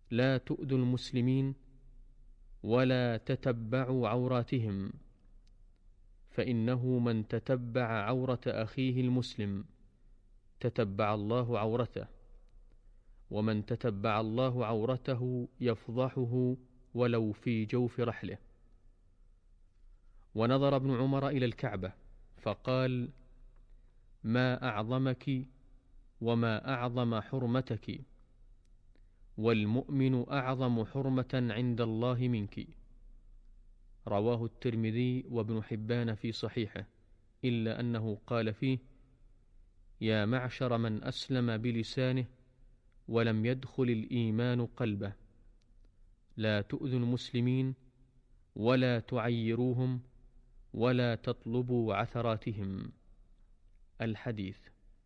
لا تؤذوا المسلمين ولا تتبعوا عوراتهم، فإنه من تتبع عورة أخيه المسلم تتبع الله عورته، ومن تتبع الله عورته يفضحه ولو في جوف رحله. ونظر ابن عمر إلى الكعبة فقال: ما أعظمك وما أعظم حرمتك، والمؤمن أعظم حرمة عند الله منك. رواه الترمذي وابن حبان في صحيحه، إلا أنه قال فيه: يا معشر من أسلم بلسانه ولم يدخل الإيمان قلبه، لا تؤذوا المسلمين ولا تعيروهم ولا تطلبوا عثراتهم. الحديث.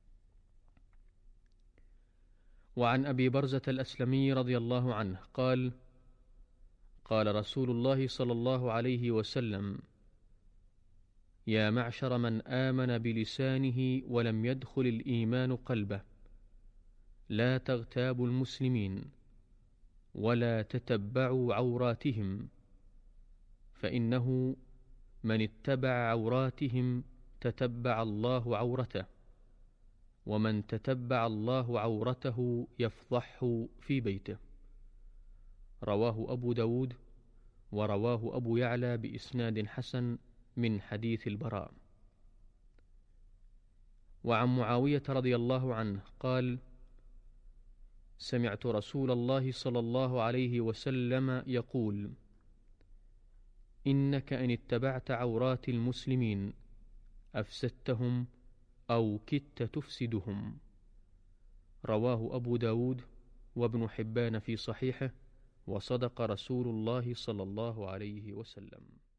وعن أبي برزة الأسلمي رضي الله عنه قال: قال رسول الله صلى الله عليه وسلم: يا معشر من آمن بلسانه ولم يدخل الإيمان قلبه، لا تغتابوا المسلمين ولا تتبعوا عوراتهم، فإنه من اتبع عوراتهم تتبع الله عورته، ومن تتبع الله عورته يفضحه في بيته. رواه أبو داود، ورواه أبو يعلى بإسناد حسن من حديث البراء. وعن معاوية رضي الله عنه قال: سمعت رسول الله صلى الله عليه وسلم يقول: إنك إن اتبعت عورات المسلمين أفسدتهم أو كدت تفسدهم. رواه أبو داود وابن حبان في صحيحه، وصدق رسول الله صلى الله عليه وسلم.